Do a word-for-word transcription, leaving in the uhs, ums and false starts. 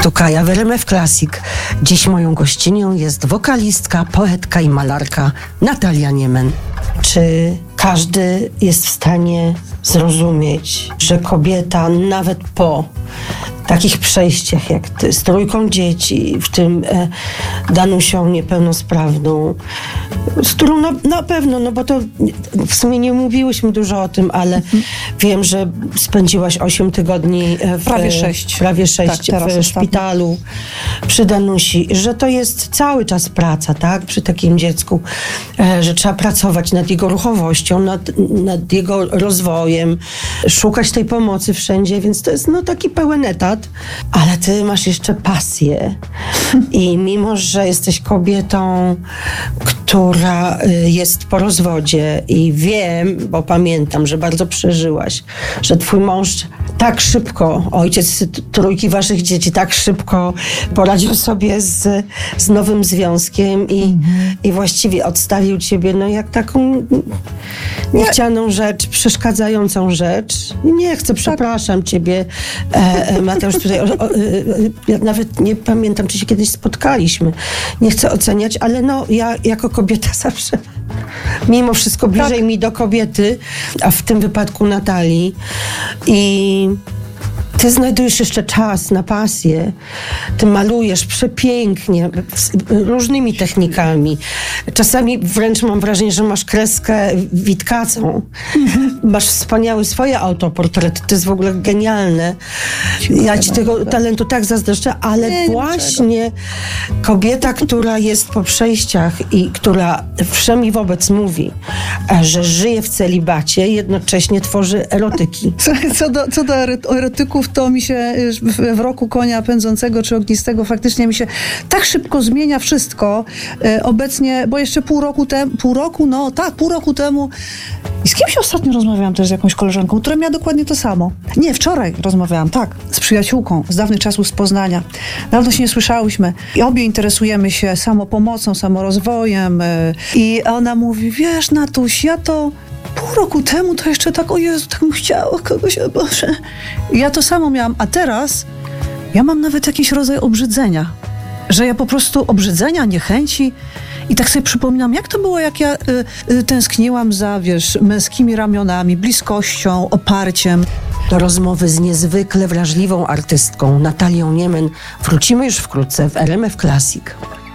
Tu Kaja w R M F Classic. Dziś moją gościnią jest wokalistka, poetka i malarka Natalia Niemen. Czy każdy jest w stanie zrozumieć, że kobieta nawet po takich przejściach jak ty, z trójką dzieci, w tym e, Danusią niepełnosprawną, z którą na, na pewno, no bo to w sumie nie mówiłyśmy dużo o tym, ale mhm. wiem, że spędziłaś osiem tygodni w, prawie sześć, prawie sześć tak, w szpitalu przy Danusi, że to jest cały czas praca, tak, przy takim dziecku, e, że trzeba pracować nad jego ruchowością, nad, nad jego rozwojem, szukać tej pomocy wszędzie, więc to jest no taki pełen etat. Ale ty masz jeszcze pasję i mimo, że jesteś kobietą, która jest po rozwodzie i wiem, bo pamiętam, że bardzo przeżyłaś, że twój mąż tak szybko, ojciec trójki waszych dzieci, tak szybko poradził sobie z, z nowym związkiem i, mhm. i właściwie odstawił ciebie no jak taką niechcianą rzecz, przeszkadzającą rzecz. Nie chcę, przepraszam tak. ciebie, e, e, Mateusz, tutaj o, o, e, ja nawet nie pamiętam, czy się kiedyś spotkaliśmy. Nie chcę oceniać, ale no ja jako kobieta zawsze mimo wszystko bliżej tak. mi do kobiety, a w tym wypadku Natalii. I ty znajdujesz jeszcze czas na pasję. Ty malujesz przepięknie, różnymi technikami. Czasami wręcz mam wrażenie, że masz kreskę witkacą. Mhm. Masz wspaniały swoje autoportrety. To jest w ogóle genialne. Dziękuję ja ci tego bardzo. talentu tak zazdroszczę, ale nie, właśnie nie kobieta, która jest po przejściach i która wszemi wobec mówi, że żyje w celibacie, jednocześnie tworzy erotyki. Co, co, do, co do erotyków, to mi się w roku konia pędzącego czy ognistego faktycznie mi się tak szybko zmienia wszystko. E, obecnie, bo jeszcze pół roku temu, pół roku, no tak, pół roku temu i z kimś ostatnio rozmawiałam też z jakąś koleżanką, która miała dokładnie to samo. Nie, wczoraj rozmawiałam, tak, z przyjaciółką z dawnych czasów z Poznania. Dawno się nie słyszałyśmy i obie interesujemy się samopomocą, samorozwojem e, i ona mówi, wiesz Natuś, ja to pół roku temu to jeszcze tak, o Jezu, tak bym chciała kogoś, o Boże. I ja to samo miałam, a teraz ja mam nawet jakiś rodzaj obrzydzenia. Że ja po prostu obrzydzenia, niechęci i tak sobie przypominam, jak to było, jak ja y, y, tęskniłam za, wiesz, męskimi ramionami, bliskością, oparciem. Do rozmowy z niezwykle wrażliwą artystką Natalią Niemen wrócimy już wkrótce w R M F Classic.